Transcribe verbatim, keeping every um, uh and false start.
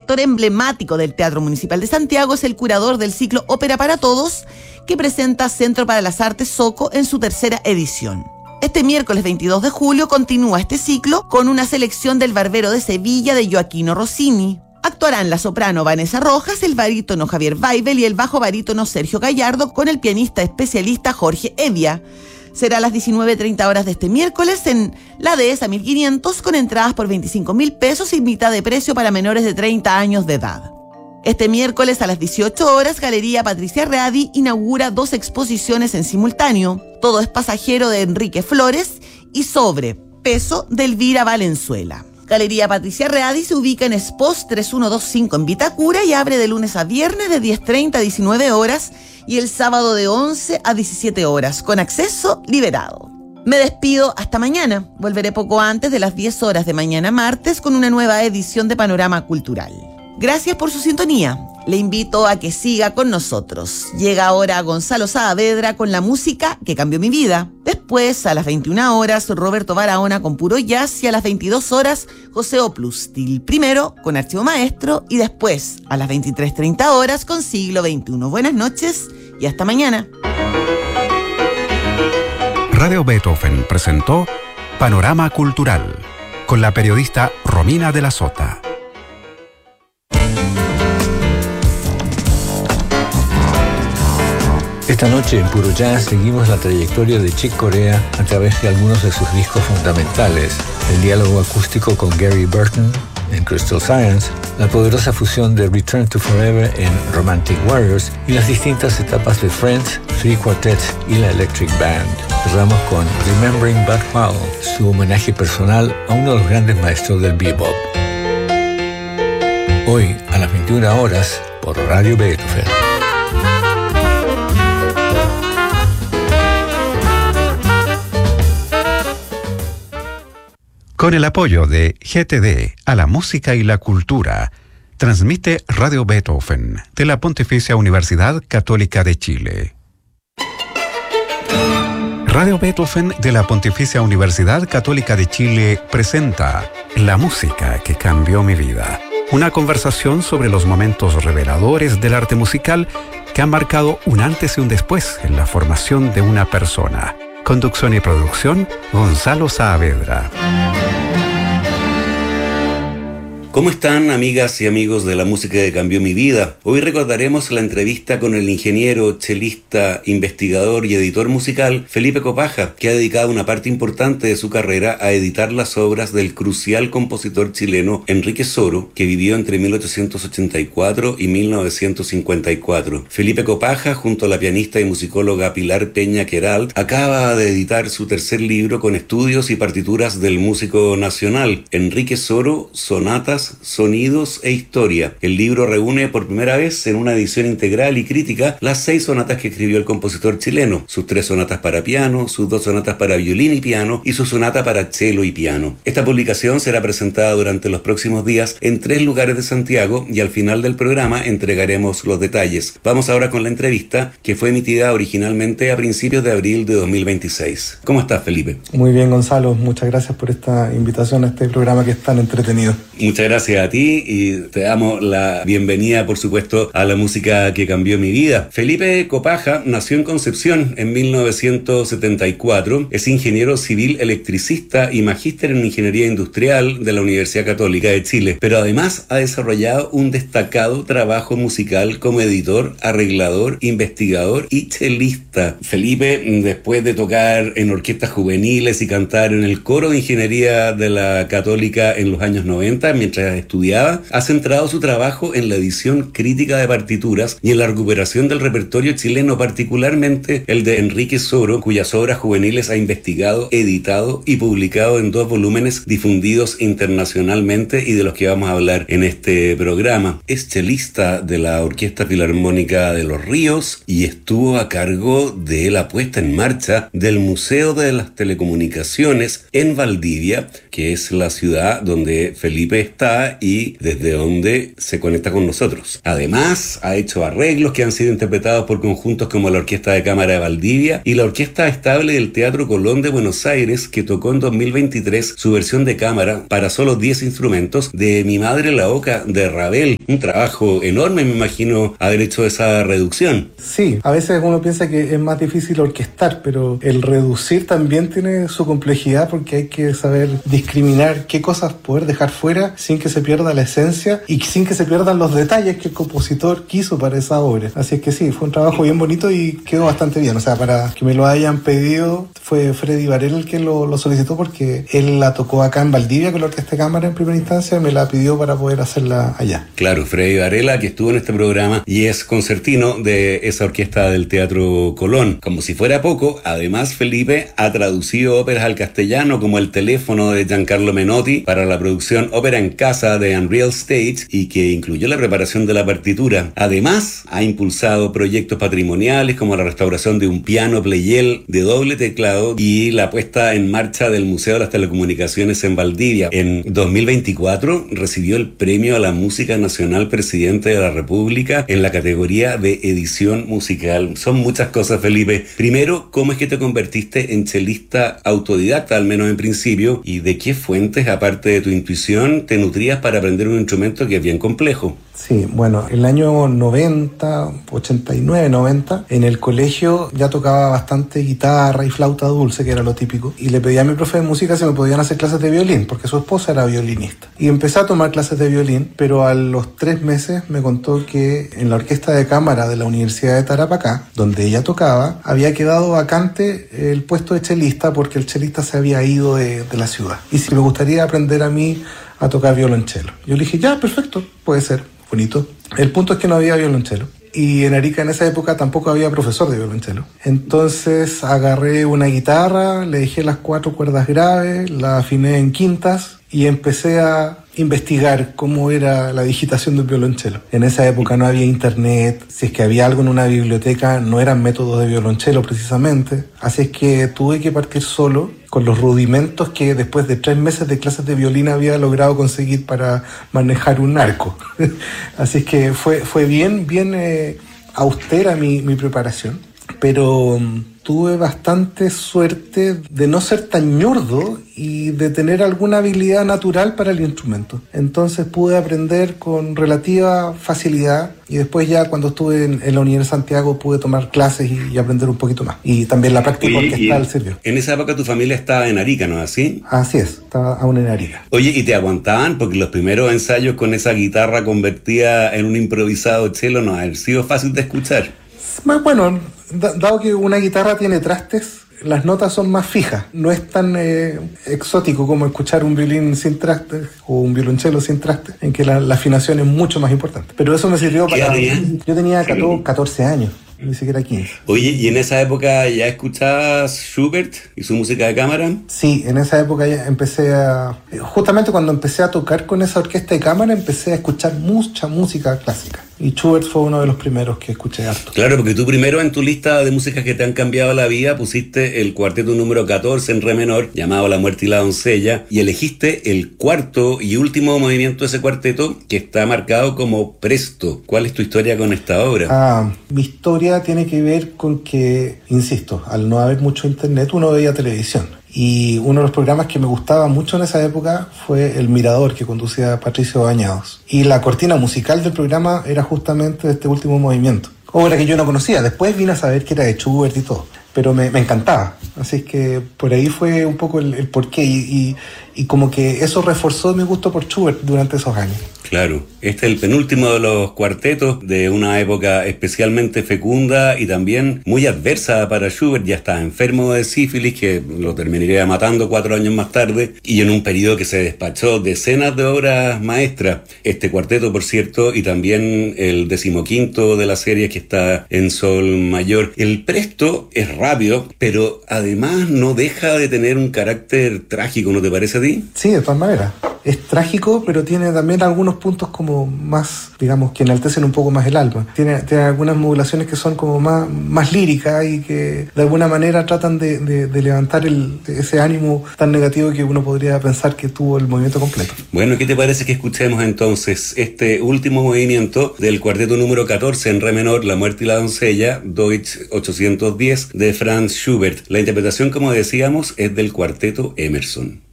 director emblemático del Teatro Municipal de Santiago, es el curador del ciclo Ópera para Todos, que presenta Centro para las Artes Soco en su tercera edición. Este miércoles veintidós de julio continúa este ciclo con una selección del Barbero de Sevilla de Gioacchino Rossini. Actuarán la soprano Vanessa Rojas, el barítono Javier Weibel y el bajo barítono Sergio Gallardo con el pianista especialista Jorge Evia. Será a las diecinueve treinta horas de este miércoles en la Dehesa mil quinientos con entradas por veinticinco mil pesos y mitad de precio para menores de treinta años de edad. Este miércoles a las dieciocho horas, Galería Patricia Ready inaugura dos exposiciones en simultáneo. Todo es pasajero de Enrique Flores y Sobre Peso de Elvira Valenzuela. Galería Patricia Ready se ubica en Espos tres mil ciento veinticinco en Vitacura y abre de lunes a viernes de diez treinta a diecinueve horas y el sábado de once a diecisiete horas, con acceso liberado. Me despido hasta mañana. Volveré poco antes de las diez horas de mañana martes con una nueva edición de Panorama Cultural. Gracias por su sintonía. Le invito a que siga con nosotros. Llega ahora Gonzalo Saavedra con la música que cambió mi vida. Después, a las veintiuna horas, Roberto Barahona con puro jazz y a las veintidós horas, José Oplustil. Primero con Archivo Maestro y después, a las veintitrés treinta horas, con Siglo veintiuno. Buenas noches y hasta mañana. Radio Beethoven presentó Panorama Cultural con la periodista Romina de la Sota. Esta noche en Puro Jazz seguimos la trayectoria de Chick Corea a través de algunos de sus discos fundamentales, el diálogo acústico con Gary Burton en Crystal Science, la poderosa fusión de Return to Forever en Romantic Warriors y las distintas etapas de Friends, Three Quartets y la Electric Band. Cerramos con Remembering Bud Powell, su homenaje personal a uno de los grandes maestros del bebop. Hoy a las veintiuna horas por Radio Beethoven. Con el apoyo de G T D a la música y la cultura, transmite Radio Beethoven de la Pontificia Universidad Católica de Chile. Radio Beethoven de la Pontificia Universidad Católica de Chile presenta La música que cambió mi vida. Una conversación sobre los momentos reveladores del arte musical que han marcado un antes y un después en la formación de una persona. Conducción y producción, Gonzalo Saavedra. ¿Cómo están, amigas y amigos de la música que cambió mi vida? Hoy recordaremos la entrevista con el ingeniero, chelista, investigador y editor musical Felipe Copaja, que ha dedicado una parte importante de su carrera a editar las obras del crucial compositor chileno Enrique Soro, que vivió entre mil ochocientos ochenta y cuatro y mil novecientos cincuenta y cuatro. Felipe Copaja, junto a la pianista y musicóloga Pilar Peña Queralt, acaba de editar su tercer libro con estudios y partituras del músico nacional, Enrique Soro, Sonatas, Sonidos e Historia. El libro reúne por primera vez en una edición integral y crítica las seis sonatas que escribió el compositor chileno, sus tres sonatas para piano, sus dos sonatas para violín y piano y su sonata para cello y piano. Esta publicación será presentada durante los próximos días en tres lugares de Santiago y al final del programa entregaremos los detalles. Vamos ahora con la entrevista, que fue emitida originalmente a principios de abril de dos mil veintiséis. ¿Cómo estás, Felipe? Muy bien, Gonzalo. Muchas gracias por esta invitación a este programa que es tan entretenido. Muchas gracias a ti y te damos la bienvenida, por supuesto, a la música que cambió mi vida. Felipe Copaja nació en Concepción en mil novecientos setenta y cuatro, es ingeniero civil electricista y magíster en ingeniería industrial de la Universidad Católica de Chile, pero además ha desarrollado un destacado trabajo musical como editor, arreglador, investigador y chelista. Felipe, después de tocar en orquestas juveniles y cantar en el coro de ingeniería de la Católica en los años noventa, mientras estudiaba, ha centrado su trabajo en la edición crítica de partituras y en la recuperación del repertorio chileno, particularmente el de Enrique Soro, cuyas obras juveniles ha investigado, editado y publicado en dos volúmenes difundidos internacionalmente y de los que vamos a hablar en este programa. Es chelista de la Orquesta Filarmónica de Los Ríos y estuvo a cargo de la puesta en marcha del Museo de las Telecomunicaciones en Valdivia, que es la ciudad donde Felipe está está y desde donde se conecta con nosotros. Además, ha hecho arreglos que han sido interpretados por conjuntos como la Orquesta de Cámara de Valdivia y la Orquesta Estable del Teatro Colón de Buenos Aires, que tocó en dos mil veintitrés su versión de cámara para solo diez instrumentos de Mi Madre la Oca de Ravel. Un trabajo enorme, me imagino, haber hecho esa reducción. Sí, a veces uno piensa que es más difícil orquestar, pero el reducir también tiene su complejidad porque hay que saber discriminar qué cosas poder dejar fuera sin que se pierda la esencia y sin que se pierdan los detalles que el compositor quiso para esa obra. Así es que sí, fue un trabajo bien bonito y quedó bastante bien. O sea, para que me lo hayan pedido, fue Freddy Varela el que lo, lo solicitó porque él la tocó acá en Valdivia con la Orquesta de Cámara en primera instancia, me la pidió para poder hacerla allá. Claro, Freddy Varela, que estuvo en este programa y es concertino de esa orquesta del Teatro Colón. Como si fuera poco, además Felipe ha traducido óperas al castellano como El teléfono de Giancarlo Menotti para la producción Ópera en Casa de Unreal Stage y que incluyó la preparación de la partitura. Además, ha impulsado proyectos patrimoniales como la restauración de un piano Pleyel de doble teclado y la puesta en marcha del Museo de las Telecomunicaciones en Valdivia. En dos mil veinticuatro recibió el Premio a la Música Nacional Presidente de la República en la categoría de edición musical. Son muchas cosas, Felipe. Primero, ¿cómo es que te convertiste en chelista autodidacta, al menos en principio? ¿Y de qué fuentes, aparte de tu intuición, te nutrías para aprender un instrumento que es bien complejo? Sí, bueno, el año noventa, ochenta y nueve, noventa, en el colegio ya tocaba bastante guitarra y flauta dulce, que era lo típico, y le pedí a mi profe de música si me podían hacer clases de violín, porque su esposa era violinista. Y empecé a tomar clases de violín, pero a los tres meses me contó que en la Orquesta de Cámara de la Universidad de Tarapacá, donde ella tocaba, había quedado vacante el puesto de chelista porque el chelista se había ido de, de la ciudad. Y si me gustaría aprender a mí a tocar violonchelo. Yo le dije, ya, perfecto, puede ser. Bonito. El punto es que no había violonchelo. Y en Arica en esa época tampoco había profesor de violonchelo. Entonces agarré una guitarra, le dejé las cuatro cuerdas graves, la afiné en quintas y empecé a investigar cómo era la digitación del violonchelo. En esa época no había internet, si es que había algo en una biblioteca no eran métodos de violonchelo precisamente, así es que tuve que partir solo con los rudimentos que después de tres meses de clases de violín había logrado conseguir para manejar un arco. Así es que fue, fue bien, bien eh, austera mi, mi preparación, pero um, tuve bastante suerte de no ser tan ñordo y de tener alguna habilidad natural para el instrumento. Entonces pude aprender con relativa facilidad y después ya cuando estuve en, en la Universidad de Santiago pude tomar clases y, y aprender un poquito más. Y también la práctica Oye, orquestal sirvió. En esa época tu familia estaba en Arica, ¿no es así? Así es, estaba aún en Arica. Oye, ¿y te aguantaban? Porque los primeros ensayos con esa guitarra convertida en un improvisado cello no ha sido fácil de escuchar. Bueno, dado que una guitarra tiene trastes, las notas son más fijas. No es tan eh, exótico como escuchar un violín sin trastes o un violonchelo sin trastes, en que la, la afinación es mucho más importante. Pero eso me sirvió para... Yo tenía catorce años, ni siquiera quince. Oye, ¿y en esa época ya escuchabas Schubert y su música de cámara? Sí, en esa época ya empecé a... Justamente cuando empecé a tocar con esa orquesta de cámara, empecé a escuchar mucha música clásica. Y Schubert fue uno de los primeros que escuché harto. Claro, porque tú primero en tu lista de músicas que te han cambiado la vida pusiste el cuarteto número catorce en re menor, llamado La Muerte y la Doncella, y elegiste el cuarto y último movimiento de ese cuarteto que está marcado como Presto. ¿Cuál es tu historia con esta obra? Ah, mi historia tiene que ver con que, insisto, al no haber mucho internet, uno veía televisión. Y uno de los programas que me gustaba mucho en esa época fue El Mirador, que conducía Patricio Bañados. Y la cortina musical del programa era justamente este último movimiento. Obra que yo no conocía, después vine a saber que era de Schubert y todo. Pero me, me encantaba. Así es que por ahí fue un poco el, el porqué. Y, y, y como que eso reforzó mi gusto por Schubert durante esos años. Claro, este es el penúltimo de los cuartetos de una época especialmente fecunda y también muy adversa para Schubert. Ya estaba enfermo de sífilis, que lo terminaría matando cuatro años más tarde, y en un periodo que se despachó decenas de obras maestras. Este cuarteto, por cierto, y también el decimoquinto de la serie que está en sol mayor. El Presto es rápido, pero además no deja de tener un carácter trágico, ¿no te parece a ti? ti? Sí, de todas maneras. Es trágico, pero tiene también algunos puntos como más, digamos, que enaltecen un poco más el alma. Tiene, tiene algunas modulaciones que son como más, más líricas y que de alguna manera tratan de, de, de levantar el, ese ánimo tan negativo que uno podría pensar que tuvo el movimiento completo. Bueno, ¿qué te parece que escuchemos entonces este último movimiento del cuarteto número catorce en re menor, La muerte y la doncella, Deutsch ochocientos diez, de Franz Schubert? La interpretación, como decíamos, es del cuarteto Emerson.